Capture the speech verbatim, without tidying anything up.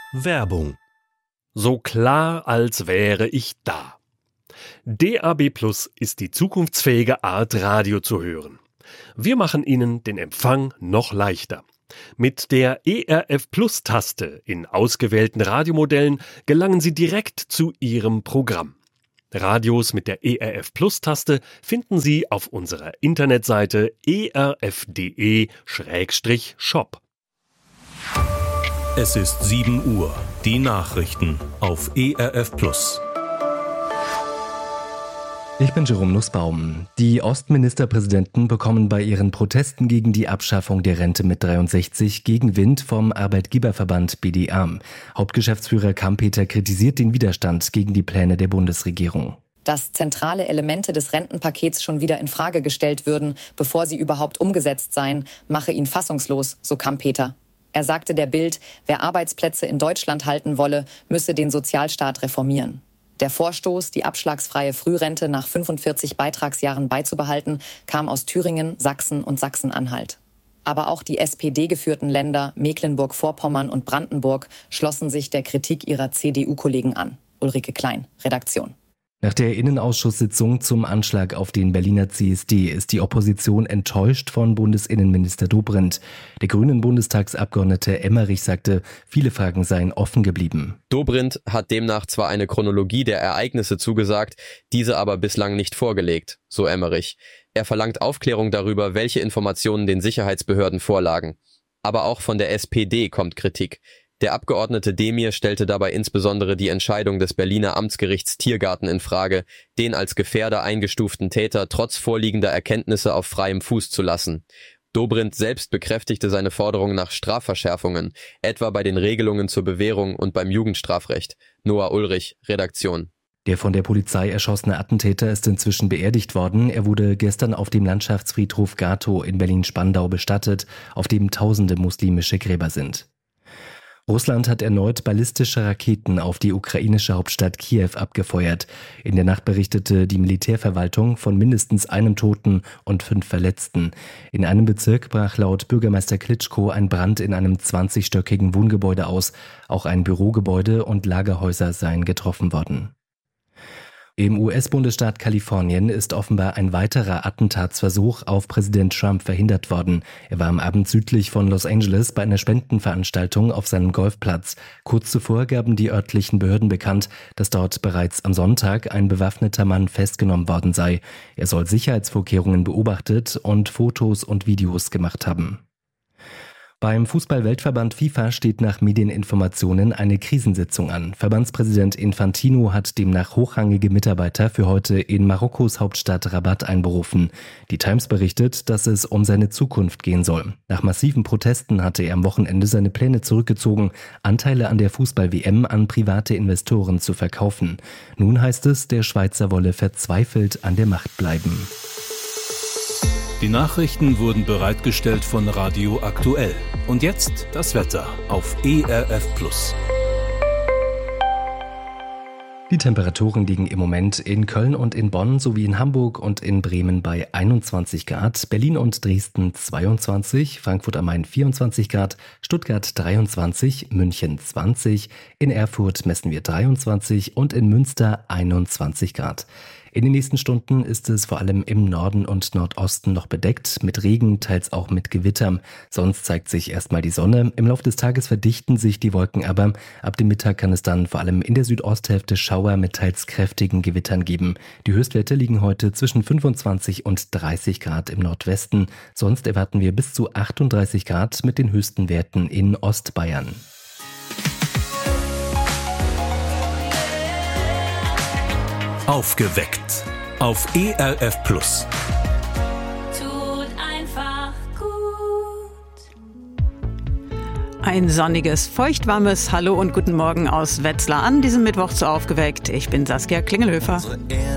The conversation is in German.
Werbung. So klar, als wäre ich da. D A B Plus ist die zukunftsfähige Art, Radio zu hören. Wir machen Ihnen den Empfang noch leichter. Mit der E R F Plus-Taste in ausgewählten Radiomodellen gelangen Sie direkt zu Ihrem Programm. Radios mit der E R F Plus-Taste finden Sie auf unserer Internetseite e r f punkt d e slash shop. Es ist sieben Uhr. Die Nachrichten auf E R F Plus. Ich bin Jerome Nussbaum. Die Ostministerpräsidenten bekommen bei ihren Protesten gegen die Abschaffung der Rente mit dreiundsechzig Gegenwind vom Arbeitgeberverband B D A. Hauptgeschäftsführer Kampeter kritisiert den Widerstand gegen die Pläne der Bundesregierung. Dass zentrale Elemente des Rentenpakets schon wieder in Frage gestellt würden, bevor sie überhaupt umgesetzt seien, mache ihn fassungslos, so Kampeter. Er sagte der Bild, wer Arbeitsplätze in Deutschland halten wolle, müsse den Sozialstaat reformieren. Der Vorstoß, die abschlagsfreie Frührente nach fünfundvierzig Beitragsjahren beizubehalten, kam aus Thüringen, Sachsen und Sachsen-Anhalt. Aber auch die S P D-geführten Länder Mecklenburg-Vorpommern und Brandenburg schlossen sich der Kritik ihrer C D U-Kollegen an. Ulrike Klein, Redaktion. Nach der Innenausschusssitzung zum Anschlag auf den Berliner C S D ist die Opposition enttäuscht von Bundesinnenminister Dobrindt. Der grünen Bundestagsabgeordnete Emmerich sagte, viele Fragen seien offen geblieben. Dobrindt hat demnach zwar eine Chronologie der Ereignisse zugesagt, diese aber bislang nicht vorgelegt, so Emmerich. Er verlangt Aufklärung darüber, welche Informationen den Sicherheitsbehörden vorlagen. Aber auch von der S P D kommt Kritik. Der Abgeordnete Demir stellte dabei insbesondere die Entscheidung des Berliner Amtsgerichts Tiergarten in Frage, den als Gefährder eingestuften Täter trotz vorliegender Erkenntnisse auf freiem Fuß zu lassen. Dobrindt selbst bekräftigte seine Forderung nach Strafverschärfungen, etwa bei den Regelungen zur Bewährung und beim Jugendstrafrecht. Noah Ulrich, Redaktion. Der von der Polizei erschossene Attentäter ist inzwischen beerdigt worden. Er wurde gestern auf dem Landschaftsfriedhof Gatow in Berlin-Spandau bestattet, auf dem tausende muslimische Gräber sind. Russland hat erneut ballistische Raketen auf die ukrainische Hauptstadt Kiew abgefeuert. In der Nacht berichtete die Militärverwaltung von mindestens einem Toten und fünf Verletzten. In einem Bezirk brach laut Bürgermeister Klitschko ein Brand in einem zwanzigstöckigen Wohngebäude aus. Auch ein Bürogebäude und Lagerhäuser seien getroffen worden. Im U S-Bundesstaat Kalifornien ist offenbar ein weiterer Attentatsversuch auf Präsident Trump verhindert worden. Er war am Abend südlich von Los Angeles bei einer Spendenveranstaltung auf seinem Golfplatz. Kurz zuvor gaben die örtlichen Behörden bekannt, dass dort bereits am Sonntag ein bewaffneter Mann festgenommen worden sei. Er soll Sicherheitsvorkehrungen beobachtet und Fotos und Videos gemacht haben. Beim Fußball-Weltverband FIFA steht nach Medieninformationen eine Krisensitzung an. Verbandspräsident Infantino hat demnach hochrangige Mitarbeiter für heute in Marokkos Hauptstadt Rabat einberufen. Die Times berichtet, dass es um seine Zukunft gehen soll. Nach massiven Protesten hatte er am Wochenende seine Pläne zurückgezogen, Anteile an der Fußball-W M an private Investoren zu verkaufen. Nun heißt es, der Schweizer wolle verzweifelt an der Macht bleiben. Die Nachrichten wurden bereitgestellt von Radio Aktuell. Und jetzt das Wetter auf E R F Plus. Die Temperaturen liegen im Moment in Köln und in Bonn sowie in Hamburg und in Bremen bei einundzwanzig Grad, Berlin und Dresden zweiundzwanzig, Frankfurt am Main vierundzwanzig Grad, Stuttgart dreiundzwanzig, München zwanzig, in Erfurt messen wir dreiundzwanzig und in Münster einundzwanzig Grad. In den nächsten Stunden ist es vor allem im Norden und Nordosten noch bedeckt, mit Regen, teils auch mit Gewittern. Sonst zeigt sich erstmal die Sonne. Im Laufe des Tages verdichten sich die Wolken aber. Ab dem Mittag kann es dann vor allem in der Südosthälfte Schauer mit teils kräftigen Gewittern geben. Die Höchstwerte liegen heute zwischen fünfundzwanzig und dreißig Grad im Nordwesten. Sonst erwarten wir bis zu achtunddreißig Grad mit den höchsten Werten in Ostbayern. Aufgeweckt auf E R F Plus. Tut einfach gut. Ein sonniges, feuchtwarmes Hallo und guten Morgen aus Wetzlar an diesem Mittwoch zu Aufgeweckt. Ich bin Saskia Klingelhöfer.